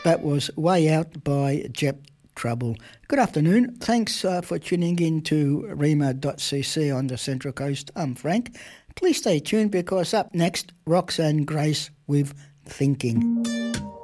That was Way Out by Jep Trouble. Good afternoon. Thanks for tuning in to remo.cc on the Central Coast. I'm Frank. Please stay tuned because up next, Roxanne Grace with Thinking.